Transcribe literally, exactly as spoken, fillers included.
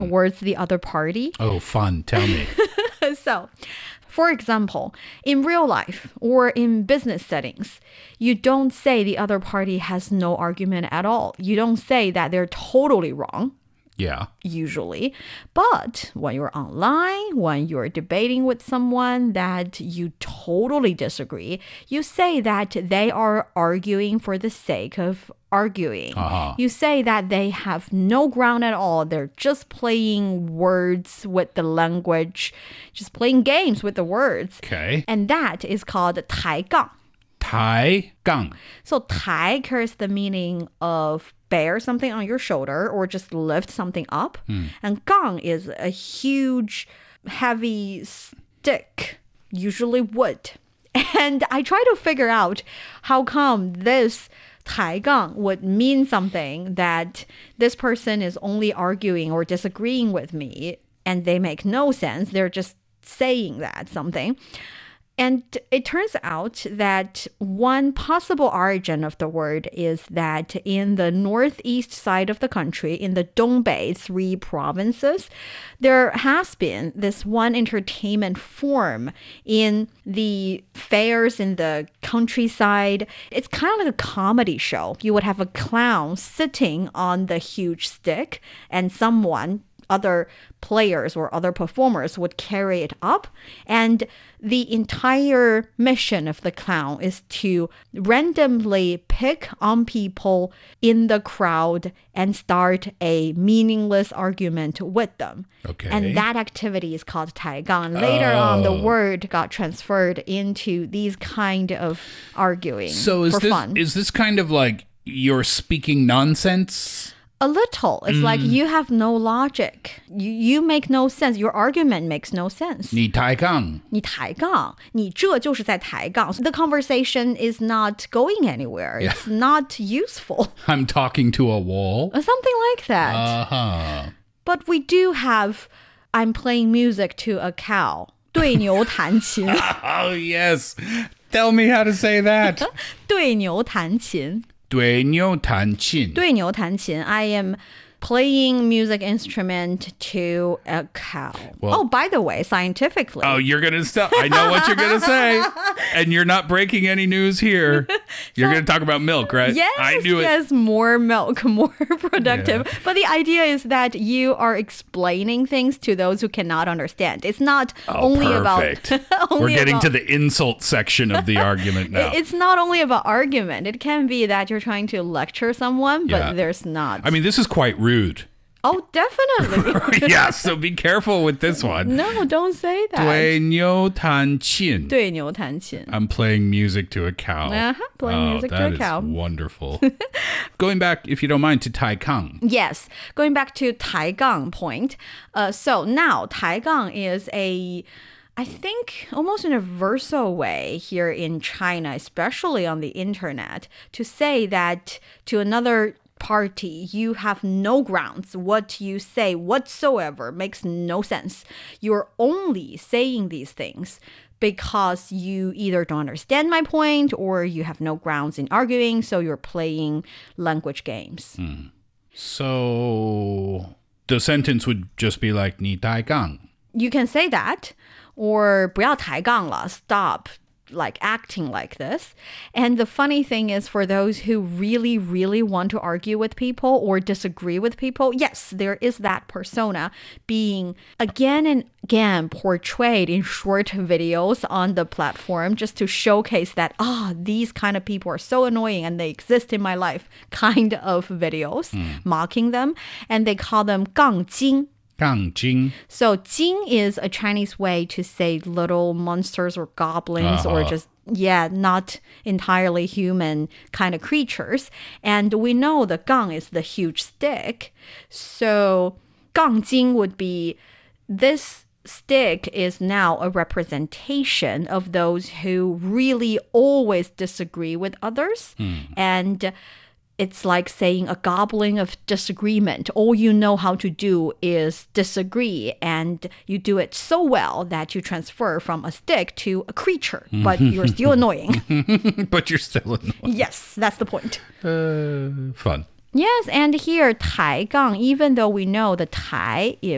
towards the other party. Oh, fun. Tell me. So, for example, in real life or in business settings, you don't say the other party has no argument at all. You don't say that they're totally wrong. Yeah. Usually. But when you're online, when you're debating with someone that you totally disagree, you say that they are arguing for the sake of arguing. Uh-huh. You say that they have no ground at all. They're just playing words with the language, just playing games with the words. Okay. And that is called 抬杠. 抬杠. So 抬 carries the meaning of bear something on your shoulder or just lift something up. Mm. And 杠 is a huge, heavy stick, usually wood. And I try to figure out how come this 抬杠 would mean something that this person is only arguing or disagreeing with me, and they make no sense. They're just saying that something. And it turns out that one possible origin of the word is that in the northeast side of the country, in the Dongbei three provinces, there has been this one entertainment form in the fairs in the countryside. It's kind of like a comedy show. You would have a clown sitting on the huge stick and someone other players or other performers would carry it up. And the entire mission of the clown is to randomly pick on people in the crowd and start a meaningless argument with them. Okay. And that activity is called 抬杠. Later oh. on, the word got transferred into these kind of arguing so is for this, fun. is this kind of like you're speaking nonsense? A little. It's mm. like you have no logic. You, you make no sense. Your argument makes no sense. 你抬杠. 你抬杠.你这就是在抬杠. So the conversation is not going anywhere. Yeah. It's not useful. I'm talking to a wall. Something like that. Uh-huh. But we do have I'm playing music to a cow. 对牛弹琴. Oh, yes. Tell me how to say that. 对牛弹琴. 对牛弹琴. 对牛弹琴. I am playing music instrument to a cow. Well, oh, by the way, scientifically. Oh, you're going to stop. I know what you're going to say. And you're not breaking any news here. You're so, going to talk about milk, right? Yes, I knew it. Yes, more milk, more productive. Yeah. But the idea is that you are explaining things to those who cannot understand. It's not oh, only perfect. about... only We're getting about, to the insult section of the argument now. It's not only about argument. It can be that you're trying to lecture someone, but yeah. there's not. I mean, this is quite rude. Oh, definitely. Yeah, so be careful with this one. No, don't say that. 对牛弹琴. 对牛弹琴. I'm playing music to a cow. Uh-huh, playing oh, music to a cow. That is wonderful. Going back, if you don't mind, to 抬杠. Yes, going back to 抬杠 point. Uh, so now 抬杠 is a... I think almost in a universal way here in China, especially on the internet, to say that to another party, you have no grounds. What you say whatsoever makes no sense. You're only saying these things because you either don't understand my point or you have no grounds in arguing, so you're playing language games. Mm. So the sentence would just be like 你抬杠. You can say that, or 不要抬杠了, stop like acting like this. And the funny thing is, for those who really, really want to argue with people or disagree with people, yes, there is that persona being again and again portrayed in short videos on the platform just to showcase that, ah, oh, these kind of people are so annoying and they exist in my life kind of videos, mm. mocking them. And they call them 杠精. 杠精. So 精 is a Chinese way to say little monsters or goblins uh-huh. or just, yeah, not entirely human kind of creatures. And we know the 杠 is the huge stick. So 杠精 would be this stick is now a representation of those who really always disagree with others. Mm. And it's like saying a goblin of disagreement. All you know how to do is disagree, and you do it so well that you transfer from a stick to a creature, but you're still annoying. But you're still annoying. Yes, that's the point. Uh, fun. Yes, and here 抬杠, even though we know the 抬